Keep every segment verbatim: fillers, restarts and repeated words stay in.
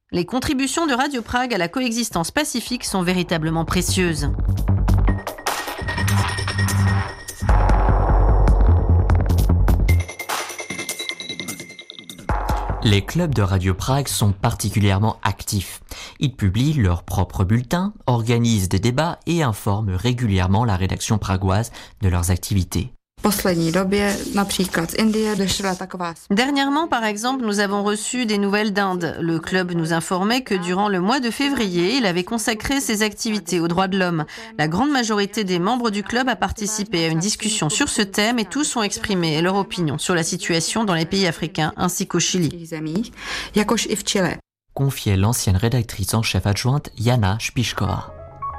Les contributions de Radio Prague à la coexistence pacifique sont véritablement précieuses. Les clubs de Radio Prague sont particulièrement actifs. Ils publient leurs propres bulletins, organisent des débats et informent régulièrement la rédaction pragoise de leurs activités. Dernièrement, par exemple, nous avons reçu des nouvelles d'Inde. Le club nous informait que durant le mois de février, il avait consacré ses activités aux droits de l'homme. La grande majorité des membres du club a participé à une discussion sur ce thème et tous ont exprimé leur opinion sur la situation dans les pays africains ainsi qu'au Chili. Confiait l'ancienne rédactrice en chef adjointe Jana Spišková.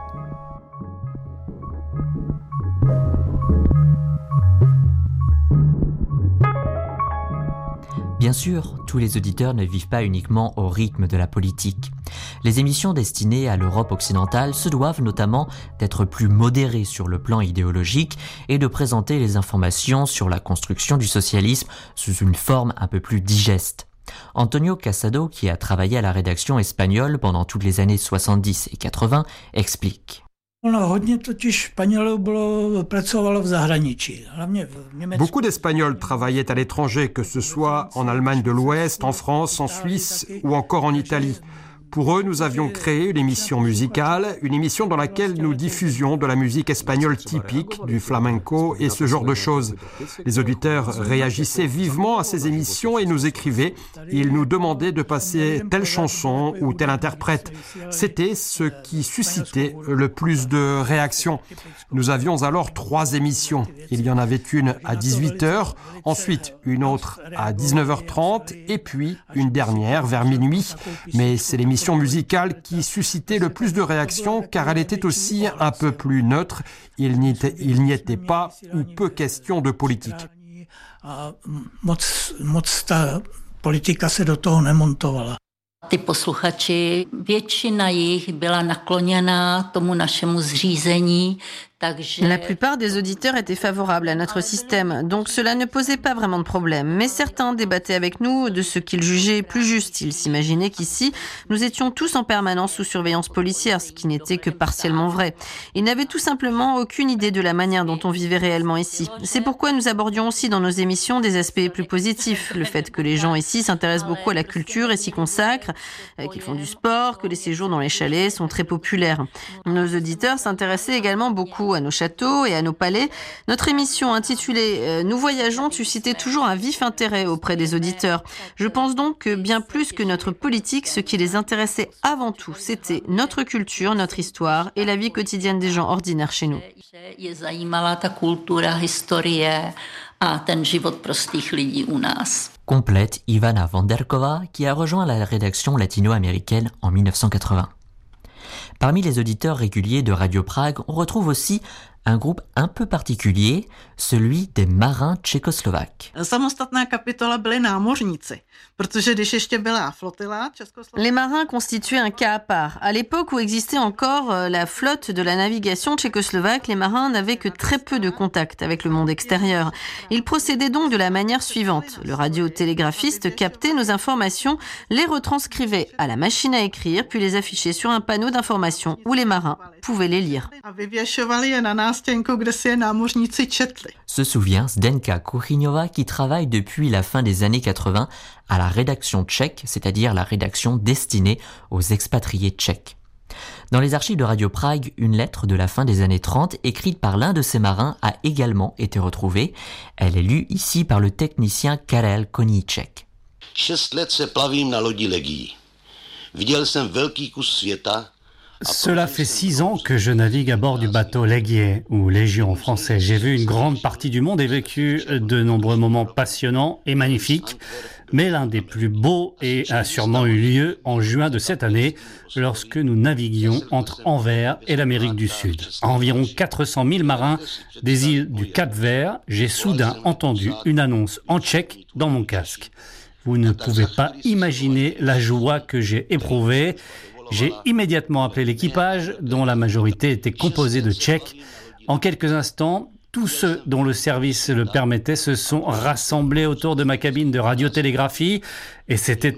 Bien sûr, tous les auditeurs ne vivent pas uniquement au rythme de la politique. Les émissions destinées à l'Europe occidentale se doivent notamment d'être plus modérées sur le plan idéologique et de présenter les informations sur la construction du socialisme sous une forme un peu plus digeste. Antonio Casado, qui a travaillé à la rédaction espagnole pendant toutes les années soixante-dix et quatre-vingts, explique. Beaucoup d'Espagnols travaillaient à l'étranger, que ce soit en Allemagne de l'Ouest, en France, en Suisse ou encore en Italie. Pour eux, nous avions créé une émission musicale, une émission dans laquelle nous diffusions de la musique espagnole typique, du flamenco et ce genre de choses. Les auditeurs réagissaient vivement à ces émissions et nous écrivaient. Ils nous demandaient de passer telle chanson ou tel interprète. C'était ce qui suscitait le plus de réactions. Nous avions alors trois émissions. Il y en avait une à dix-huit heures, ensuite une autre à dix-neuf heures trente et puis une dernière vers minuit. Mais c'est l'émission musicale qui suscitait le plus de réactions car elle était aussi un peu plus neutre. Il n'y était, il n'y était pas ou peu question de politique. Ty posluchači, většina jich byla nakloněná tomu našemu zřízení. La plupart des auditeurs étaient favorables à notre système, donc cela ne posait pas vraiment de problème. Mais certains débattaient avec nous de ce qu'ils jugeaient plus juste. Ils s'imaginaient qu'ici, nous étions tous en permanence sous surveillance policière, ce qui n'était que partiellement vrai. Ils n'avaient tout simplement aucune idée de la manière dont on vivait réellement ici. C'est pourquoi nous abordions aussi dans nos émissions des aspects plus positifs. Le fait que les gens ici s'intéressent beaucoup à la culture et s'y consacrent, qu'ils font du sport, que les séjours dans les chalets sont très populaires. Nos auditeurs s'intéressaient également beaucoup à nos châteaux et à nos palais. Notre émission intitulée « Nous voyageons » suscitait toujours un vif intérêt auprès des auditeurs. Je pense donc que bien plus que notre politique, ce qui les intéressait avant tout, c'était notre culture, notre histoire et la vie quotidienne des gens ordinaires chez nous. Complète Ivana Vanderkova, qui a rejoint la rédaction latino-américaine en dix-neuf cent quatre-vingts. Parmi les auditeurs réguliers de Radio Prague, on retrouve aussi un groupe un peu particulier, celui des marins tchécoslovaques. Les marins constituaient un cas à part. À l'époque où existait encore la flotte de la navigation tchécoslovaque, les marins n'avaient que très peu de contact avec le monde extérieur. Ils procédaient donc de la manière suivante. Le radiotélégraphiste captait nos informations, les retranscrivait à la machine à écrire, puis les affichait sur un panneau d'information où les marins pouvaient les lire. Se souvient Zdenka Kuchyňová qui travaille depuis la fin des années quatre-vingts à la rédaction tchèque, c'est-à-dire la rédaction destinée aux expatriés tchèques. Dans les archives de Radio Prague, une lettre de la fin des années trente écrite par l'un de ces marins a également été retrouvée. Elle est lue ici par le technicien Karel Koníček. Šest let se plavím na lodi Legii. Viděl jsem velký kus světa. Cela fait six ans que je navigue à bord du bateau Legier, ou Légion en français. J'ai vu une grande partie du monde et vécu de nombreux moments passionnants et magnifiques. Mais l'un des plus beaux et a sûrement eu lieu en juin de cette année, lorsque nous naviguions entre Anvers et l'Amérique du Sud. À environ quatre cent mille marins des îles du Cap-Vert, j'ai soudain entendu une annonce en tchèque dans mon casque. Vous ne pouvez pas imaginer la joie que j'ai éprouvée. J'ai immédiatement appelé l'équipage, dont la majorité était composée de Tchèques. En quelques instants, tous ceux dont le service le permettait se sont rassemblés autour de ma cabine de radiotélégraphie et c'était